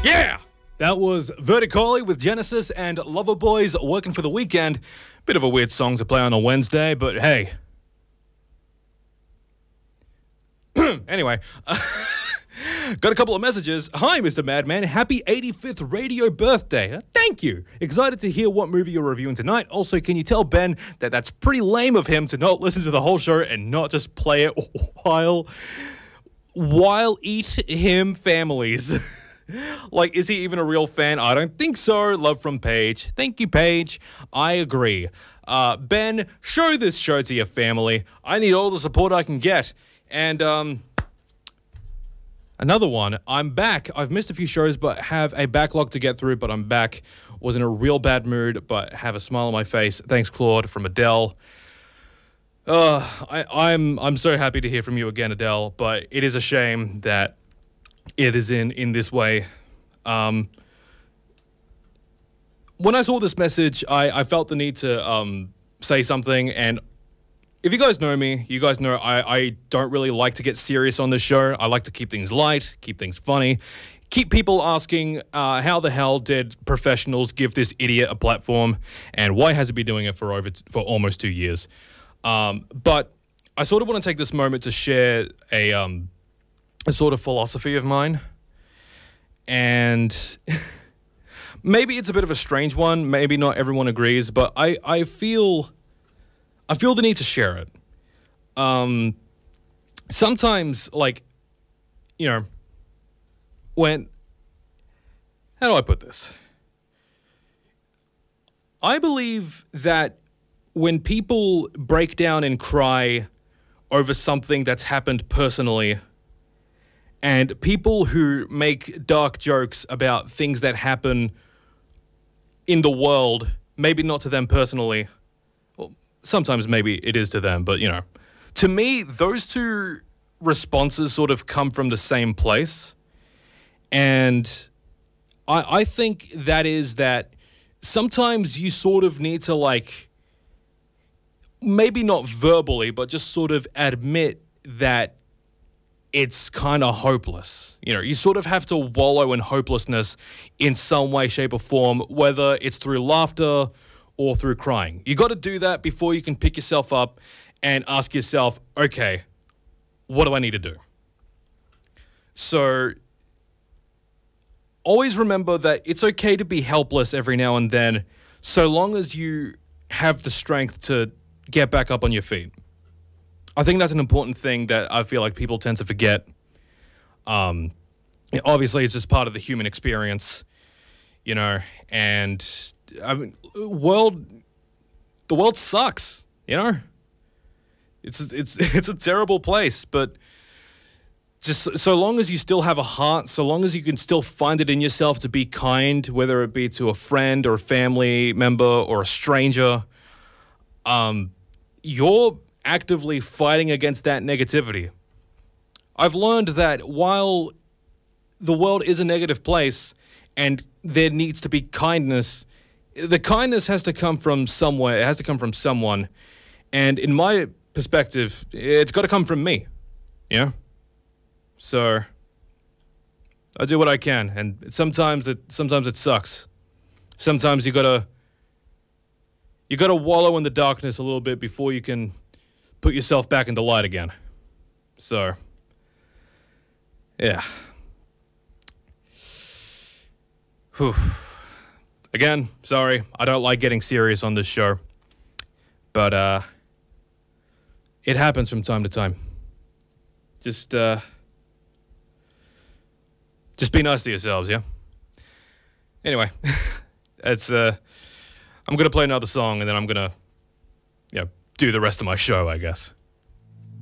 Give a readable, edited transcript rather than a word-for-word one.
Yeah! That was Verticali with Genesis and Loverboys Working for the Weekend. Bit of a weird song to play on a Wednesday, but hey. Anyway, got a couple of messages. Hi, Mr. Madman. Happy 85th radio birthday. Thank you. Excited to hear what movie you're reviewing tonight. Also, can you tell Ben that that's pretty lame of him to not listen to the whole show and not just play it while eat him families? Like, is he even a real fan? I don't think so. Love from Paige. Thank you, Paige. I agree. Ben, show this show to your family. I need all the support I can get. And, another one. I'm back. I've missed a few shows, but have a backlog to get through, but I'm back. Was in a real bad mood, but have a smile on my face. Thanks, Claude, from Adele. I'm so happy to hear from you again, Adele, but it is a shame that it is in this way. When I saw this message, I felt the need to say something, and if you guys know me, you guys know I don't really like to get serious on this show. I like to keep things light, keep things funny, keep people asking how the hell did professionals give this idiot a platform, and why has he been doing it for almost 2 years? But I sort of want to take this moment to share a sort of philosophy of mine, and maybe it's a bit of a strange one. Maybe not everyone agrees, but I feel the need to share it. Sometimes, like, you know, how do I put this? I believe that when people break down and cry over something that's happened personally, and people who make dark jokes about things that happen in the world, maybe not to them personally, well, sometimes maybe it is to them, but, you know, to me, those two responses sort of come from the same place. And I think that is that sometimes you sort of need to, like, maybe not verbally, but just sort of admit that it's kind of hopeless. You know, you sort of have to wallow in hopelessness in some way, shape, or form, whether it's through laughter or through crying. You got to do that before you can pick yourself up and ask yourself, okay, what do I need to do? So always remember that it's okay to be helpless every now and then, so long as you have the strength to get back up on your feet. I think that's an important thing that I feel like people tend to forget. Obviously, it's just part of the human experience, you know, and I mean, the world sucks, you know? It's a terrible place, but just so long as you still have a heart, so long as you can still find it in yourself to be kind, whether it be to a friend or a family member or a stranger, you're actively fighting against that negativity. I've learned that while the world is a negative place and there needs to be kindness, the kindness has to come from somewhere. It has to come from someone. And in my perspective, it's got to come from me. Yeah? So I do what I can, and sometimes it sucks. Sometimes you gotta wallow in the darkness a little bit before you can put yourself back in the light again. So, yeah. Whew. Again, sorry, I don't like getting serious on this show, but it happens from time to time. Just be nice to yourselves, yeah? Anyway, it's I'm gonna play another song and then I'm gonna do the rest of my show, I guess.